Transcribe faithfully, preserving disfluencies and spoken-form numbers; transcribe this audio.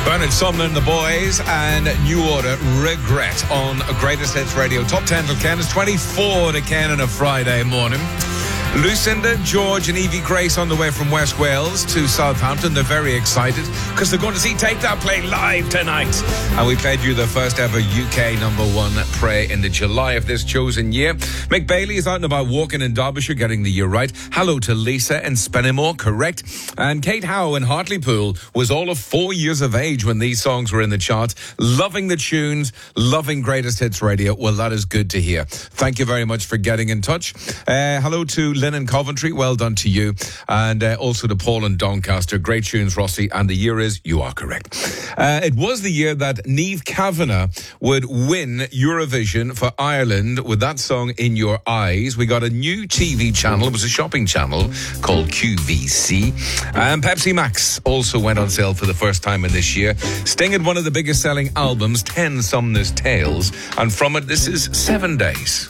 Bernard Sumner and the Boys and New Order, Regret on Greatest Hits Radio. Top ten till Ken. It's twenty-four to Ken on a Friday morning. Lucinda, George and Evie Grace on the way from West Wales to Southampton. They're very excited because they're going to see Take That play live tonight. And we played you the first ever U K number one Pray in the July of this chosen year. Mick Bailey is out and about walking in Derbyshire, getting the year right. Hello to Lisa in Spennymoor, correct. And Kate Howe in Hartlepool was all of four years of age when these songs were in the charts. Loving the tunes, loving Greatest Hits Radio. Well, that is good to hear. Thank you very much for getting in touch. Uh, hello to Lynn in Coventry, well done to you. And uh, also to Paul in Doncaster, great tunes, Rossi. And the year is, you are correct. Uh, it was the year that Niamh Kavanagh would win Eurovision for Ireland with that song In Your Eyes. We got a new T V channel. It was a shopping channel called Q V C. And Pepsi Max also went on sale for the first time in this year. Sting had one of the biggest selling albums, ten Sumner's Tales. And from it, this is Seven Days.